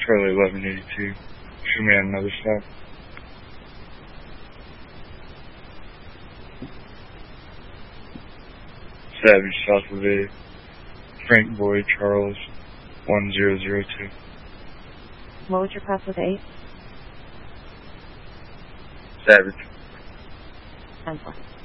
Charlie 1182. Show me on another stop. Savage south of A. Frank Boy Charles 1002. What was your pass with 8? Savage. 10-4.